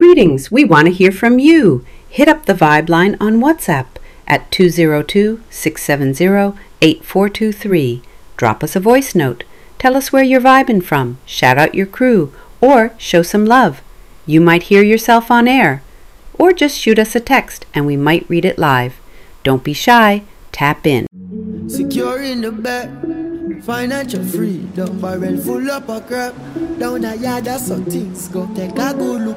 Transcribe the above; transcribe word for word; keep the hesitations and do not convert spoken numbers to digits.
Greetings, we want to hear from you. Hit up the Vibe line on WhatsApp at two zero two, six seven zero, eight four two three. Drop us a voice note. Tell us where you're vibing from, shout out your crew, or show some love. You might hear yourself on air. Or just shoot us a text and we might read it live. Don't be shy, tap in. Secure in the back, financial freedom, barrel full up of crap. Down a yard, that's how things go. Take a good look